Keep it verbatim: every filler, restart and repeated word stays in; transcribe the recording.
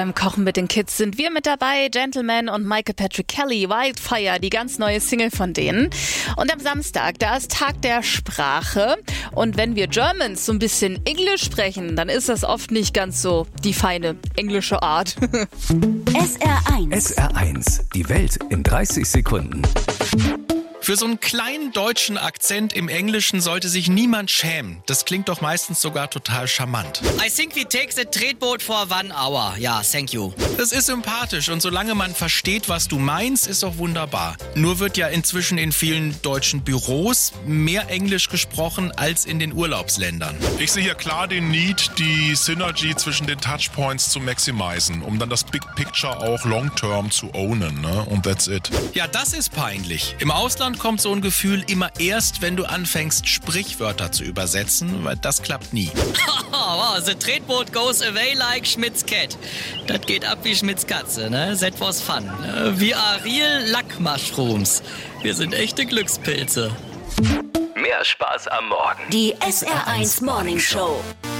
beim Kochen mit den Kids sind wir mit dabei. Gentleman und Michael Patrick Kelly, Wildfire, die ganz neue Single von denen. Und am Samstag, da ist Tag der Sprache. Und wenn wir Germans so ein bisschen Englisch sprechen, dann ist das oft nicht ganz so die feine englische Art. S R eins. S R eins, die Welt in dreißig Sekunden. Für so einen kleinen deutschen Akzent im Englischen sollte sich niemand schämen. Das klingt doch meistens sogar total charmant. I think we take the tradeboat for one hour. Ja, thank you. Das ist sympathisch und solange man versteht, was du meinst, ist auch wunderbar. Nur wird ja inzwischen in vielen deutschen Büros mehr Englisch gesprochen als in den Urlaubsländern. Ich sehe hier klar den Need, die Synergy zwischen den Touchpoints zu maximisen, um dann das Big Picture auch long-term zu ownen, ne? Und that's it. Ja, das ist peinlich. Im Ausland kommt so ein Gefühl immer erst, wenn du anfängst, Sprichwörter zu übersetzen, weil das klappt nie. Wow, the tradeboat goes away like Schmidt's cat. Das geht ab wie Schmidt's Katze, ne? That was fun. We are real luck mushrooms. Wir sind echte Glückspilze. Mehr Spaß am Morgen. Die S R eins Morning Show.